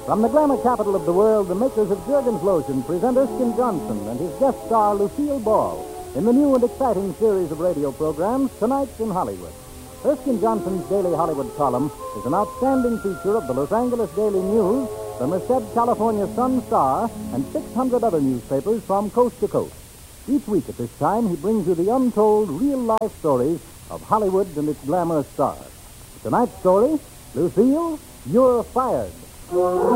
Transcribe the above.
From the glamour capital of the world, the makers of Jergens Lotion present Erskine Johnson and his guest star, Lucille Ball, in the new and exciting series of radio programs, Tonight in Hollywood. Erskine Johnson's Daily Hollywood column is an outstanding feature of the Los Angeles Daily News, the Merced, California Sun-Star, and 600 other newspapers from coast to coast. Each week at this time, he brings you the untold, real-life stories of Hollywood and its glamorous stars. Tonight's story, Lucille, You're Fired.